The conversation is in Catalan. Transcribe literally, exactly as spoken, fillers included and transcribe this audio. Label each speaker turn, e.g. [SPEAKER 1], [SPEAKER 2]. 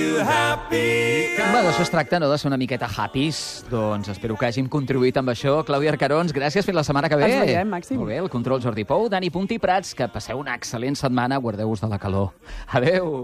[SPEAKER 1] Bé, d'això es tracta, no?, de ser una miqueta happys. Doncs espero que hàgim contribuït amb això. Clàudia Arcarons, gràcies, fins la setmana que ve.
[SPEAKER 2] Ens veiem, Màxim.
[SPEAKER 1] Molt bé, el control Jordi Pou, Dani Punt i Prats, que passeu una excel·lent setmana, guardeu-vos de la calor. Adéu.